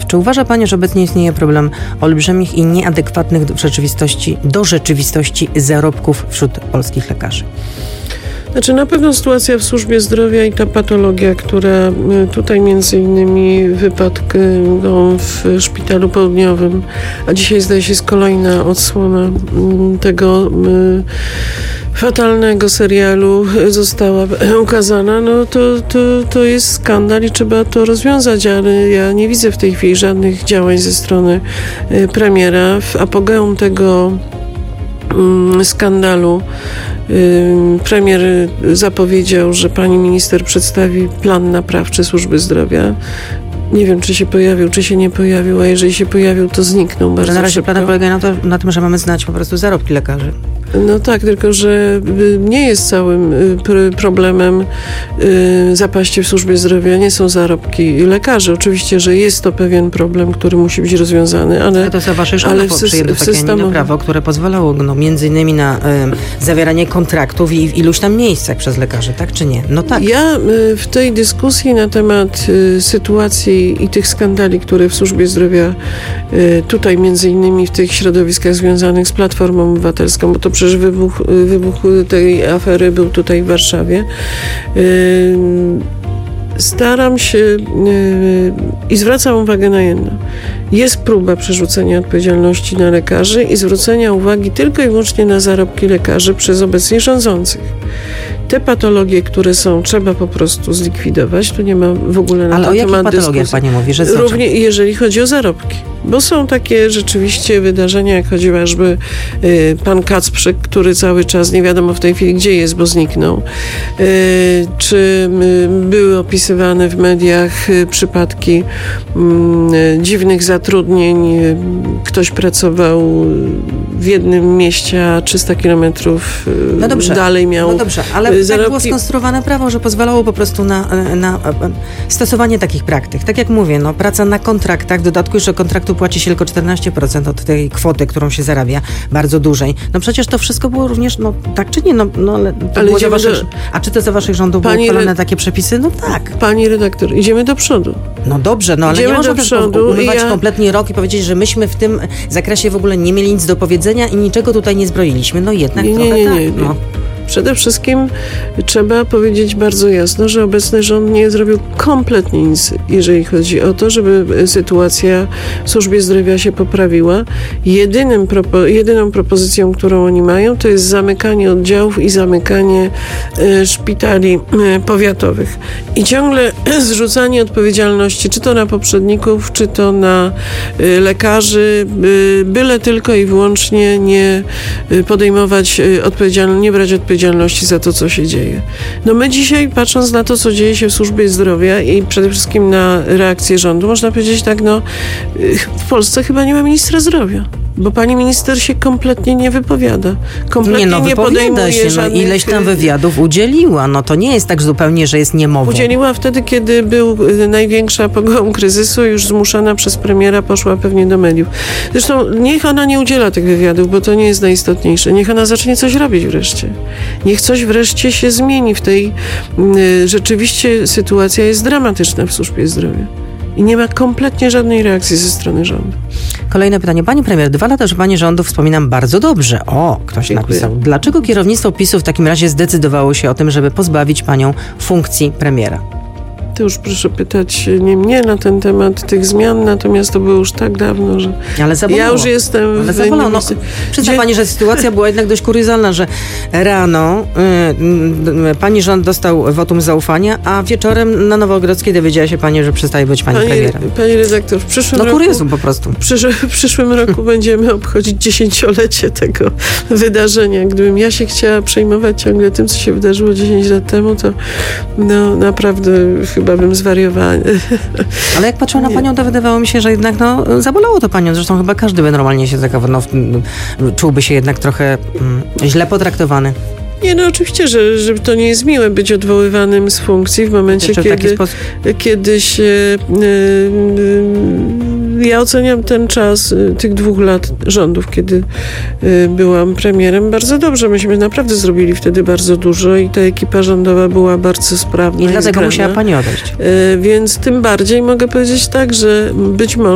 Czy uważa pani, że obecnie istnieje problem olbrzymich i nieadekwatnych do rzeczywistości zarobków wśród polskich lekarzy? Znaczy na pewno sytuacja w służbie zdrowia i ta patologia, która tutaj między innymi wypadł w szpitalu południowym, a dzisiaj zdaje się jest kolejna odsłona tego fatalnego serialu została ukazana, no to jest skandal i trzeba to rozwiązać, ale ja nie widzę w tej chwili żadnych działań ze strony premiera. W apogeum tego skandalu premier zapowiedział, że pani minister przedstawi plan naprawczy służby zdrowia. Nie wiem, czy się pojawił, czy się nie pojawił, a jeżeli się pojawił, to zniknął bardzo na razie szybko. plan polega na tym, że mamy znać po prostu zarobki lekarzy. No tak, tylko że nie jest całym problemem zapaści w służbie zdrowia, nie są zarobki lekarzy. Oczywiście, że jest to pewien problem, który musi być rozwiązany, ale to za waszych rządów przyjęto takie prawo, które pozwalało między innymi na zawieranie kontraktów i w iluś tam miejscach przez lekarzy, tak czy nie? No tak. Ja w tej dyskusji na temat sytuacji i tych skandali, które w służbie zdrowia tutaj między innymi w tych środowiskach związanych z Platformą Obywatelską, bo to przecież wybuch tej afery był tutaj w Warszawie. Staram się i zwracam uwagę na jedno. Jest próba przerzucenia odpowiedzialności na lekarzy i zwrócenia uwagi tylko i wyłącznie na zarobki lekarzy przez obecnie rządzących. Te patologie, które są, trzeba po prostu zlikwidować. Tu nie ma w ogóle na ten temat dyskusji. Ale o jakich patologiach pani mówi? Że również jeżeli chodzi o zarobki. Bo są takie rzeczywiście wydarzenia, jak chociażby pan Kacprzyk, który cały czas nie wiadomo w tej chwili gdzie jest, bo zniknął. Czy były opisywane w mediach przypadki dziwnych zatrudnień. Ktoś pracował w jednym mieście, a 300 kilometrów dalej miał. No dobrze, ale tak było skonstruowane prawo, że pozwalało po prostu na stosowanie takich praktyk. Tak jak mówię, praca na kontraktach, w dodatku jeszcze kontraktu płaci się tylko 14% od tej kwoty, którą się zarabia, bardzo dużej. No przecież to wszystko było również, tak czy nie, a czy to za waszych rządów były uchwalone takie przepisy? No tak. Pani redaktor, idziemy do przodu. No dobrze, ale idziemy nie można też umywać kompletnie rok i powiedzieć, że myśmy w tym zakresie w ogóle nie mieli nic do powiedzenia i niczego tutaj nie zbroiliśmy. No jednak nie. Przede wszystkim trzeba powiedzieć bardzo jasno, że obecny rząd nie zrobił kompletnie nic, jeżeli chodzi o to, żeby sytuacja w służbie zdrowia się poprawiła. Jedyną propozycją, którą oni mają, to jest zamykanie oddziałów i zamykanie szpitali powiatowych. I ciągle zrzucanie odpowiedzialności, czy to na poprzedników, czy to na lekarzy, byle tylko i wyłącznie nie podejmować odpowiedzialności, nie brać odpowiedzialności za to, co się dzieje. My dzisiaj, patrząc na to, co dzieje się w służbie zdrowia i przede wszystkim na reakcję rządu, można powiedzieć tak, w Polsce chyba nie ma ministra zdrowia. Bo pani minister się kompletnie nie wypowiada. Kompletnie nie podejmuje się. Żadnych... Ileś tam wywiadów udzieliła. To nie jest tak zupełnie, że jest niemową. Udzieliła wtedy, kiedy był największa pogoń kryzysu, już zmuszana przez premiera poszła pewnie do mediów. Zresztą niech ona nie udziela tych wywiadów, bo to nie jest najistotniejsze. Niech ona zacznie coś robić wreszcie. Niech coś wreszcie się zmieni w tej... Rzeczywiście sytuacja jest dramatyczna w służbie zdrowia. I nie ma kompletnie żadnej reakcji ze strony rządu. Kolejne pytanie. Pani premier, 2 lata pani rządu wspominam bardzo dobrze. Ktoś napisał. Dlaczego kierownictwo PiS-u w takim razie zdecydowało się o tym, żeby pozbawić panią funkcji premiera? To już proszę pytać nie mnie na ten temat tych zmian, natomiast to było już tak dawno, że ja już jestem... Przyzna pani, że sytuacja była jednak dość kuriozalna, że rano pani rząd dostał wotum zaufania, a wieczorem na Nowogrodzkiej dowiedziała się pani, że przestaje być pani premierem. Pani redaktor, w przyszłym roku... kuriozum po prostu. W przyszłym roku będziemy obchodzić 10-lecie tego wydarzenia. Gdybym ja się chciała przejmować ciągle tym, co się wydarzyło 10 lat temu, to naprawdę chyba bym zwariowała. Ale jak patrzyłam na panią, to wydawało mi się, że jednak zabolało to panią. Zresztą chyba każdy by normalnie się czułby się jednak trochę źle potraktowany. Nie, oczywiście, że to nie jest miłe być odwoływanym z funkcji w momencie, kiedy się... Ja oceniam ten czas tych 2 lat rządów, kiedy byłam premierem, bardzo dobrze. Myśmy naprawdę zrobili wtedy bardzo dużo i ta ekipa rządowa była bardzo sprawna. I dlatego musiała pani odejść. Więc tym bardziej mogę powiedzieć tak, że być może